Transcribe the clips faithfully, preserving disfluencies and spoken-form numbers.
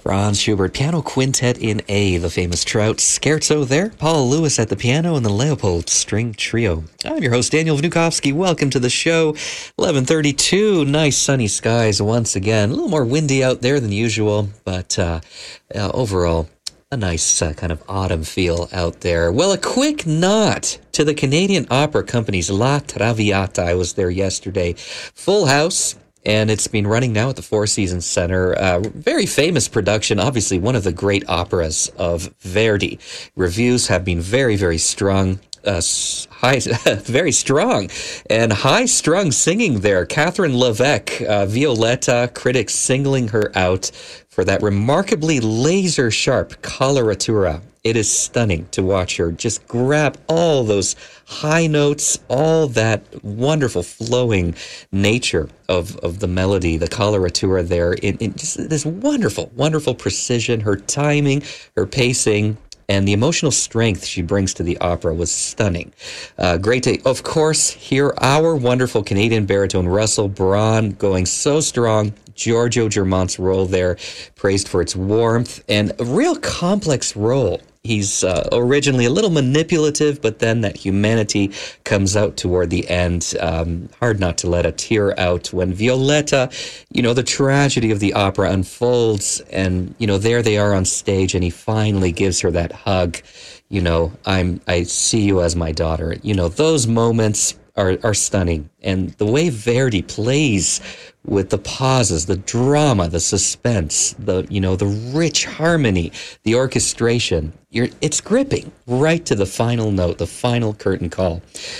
Franz Schubert Piano Quintet in A, the famous Trout Scherzo there. Paul Lewis at the piano and the Leopold String Trio. I'm your host, Daniel Vnukovsky. Welcome to the show. eleven thirty-two, nice sunny skies once again. A little more windy out there than usual, but uh, uh, overall, a nice uh, kind of autumn feel out there. Well, a quick nod to the Canadian Opera Company's La Traviata. I was there yesterday. Full house. And it's been running now at the Four Seasons Center. Uh, very famous production, obviously one of the great operas of Verdi. Reviews have been very, very strong. Uh, high, very strong and high-strung singing there. Catherine Levesque, uh, Violetta, critics singling her out for that remarkably laser-sharp coloratura. It is stunning to watch her just grab all those high notes, all that wonderful flowing nature of, of the melody, the coloratura there, in, in just this wonderful, wonderful precision. Her timing, her pacing, and the emotional strength she brings to the opera was stunning. Uh, great to, of course, hear our wonderful Canadian baritone Russell Braun going so strong. Giorgio Germont's role there, praised for its warmth and a real complex role. He's uh, originally a little manipulative, but then that humanity comes out toward the end. Um, hard not to let a tear out when Violetta, you know, the tragedy of the opera unfolds, and, you know, there they are on stage, and he finally gives her that hug. You know, I'm, I see you as my daughter. You know, those moments are, are stunning. And the way Verdi plays with the pauses, the drama, the suspense, the, you know, the rich harmony, the orchestration, you're, it's gripping right to the final note, the final curtain call.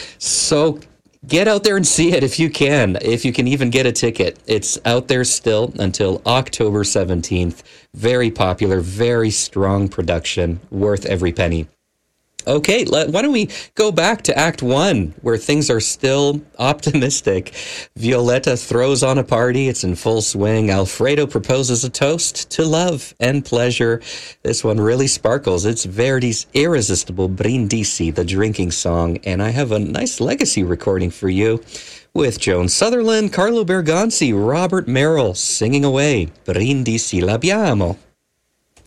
So get out there and see it if you can, if you can even get a ticket. It's out there still until October seventeenth. Very popular, very strong production, worth every penny. Okay, let, why don't we go back to Act One, where things are still optimistic. Violetta throws on a party. It's in full swing. Alfredo proposes a toast to love and pleasure. This one really sparkles. It's Verdi's irresistible Brindisi, the drinking song. And I have a nice legacy recording for you with Joan Sutherland, Carlo Bergonzi, Robert Merrill singing away. Brindisi l'abbiamo.